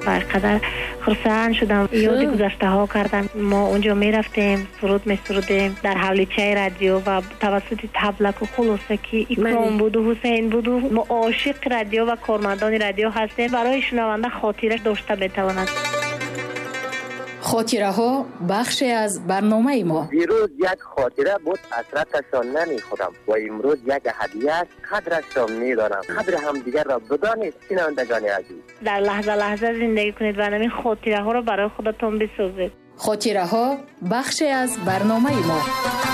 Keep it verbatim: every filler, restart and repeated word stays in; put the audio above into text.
برقدر خرسند شدم. یاد گذشته ها کردم. ما اونجا می رفتیم، سرود می سرودیم در حولیچه رادیو و توسط تبلک و خلاصه که اکرام بود و حسین بود و ما عاشق رادیو و کارمندان رادیو هستیم. برای شنونده خاطره داشته بتواند. خاطره ها بخشی از برنامه ما. دیروز یک خاطره بود، حسرتشان نمی خورم و امروز یک هدیه است، قدرشان می دانم. قدر هم دیگر را بدانید شنوندگان عزیز. در لحظه لحظه زندگی کنید و همین خاطره ها را برای خودتان بسازید. خاطره ها بخشی از برنامه ما.